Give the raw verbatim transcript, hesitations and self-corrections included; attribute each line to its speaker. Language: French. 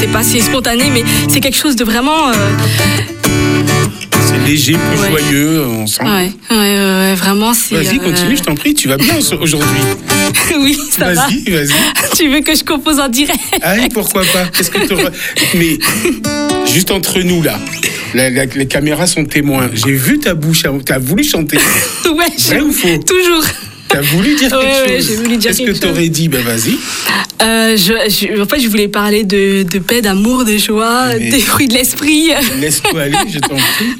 Speaker 1: sais pas si c'est spontané, mais c'est quelque chose de vraiment... Euh...
Speaker 2: C'est léger, plus ouais. joyeux, on sent.
Speaker 1: Ouais, ouais, ouais, vraiment, c'est...
Speaker 2: Vas-y, continue, euh... je t'en prie, tu vas bien aujourd'hui.
Speaker 1: Oui, ça va.
Speaker 2: Vas-y, vas-y.
Speaker 1: Tu veux que je compose en direct?
Speaker 2: Ah oui, pourquoi pas. Qu'est-ce que t'auras... Mais, juste entre nous, là, la, la, les caméras sont témoins. J'ai vu ta bouche, t'as voulu chanter.
Speaker 1: Ouais,
Speaker 2: vrai ou faux?
Speaker 1: Toujours.
Speaker 2: T'as voulu dire
Speaker 1: ouais,
Speaker 2: quelque
Speaker 1: ouais,
Speaker 2: chose.
Speaker 1: J'ai voulu dire
Speaker 2: Qu'est-ce
Speaker 1: quelque
Speaker 2: que t'aurais
Speaker 1: chose.
Speaker 2: dit? Ben vas-y.
Speaker 1: Euh, je, je, en fait, je voulais parler de, de paix, d'amour, de joie, Mais... des fruits de l'esprit.
Speaker 2: Laisse-toi aller, je t'en prie.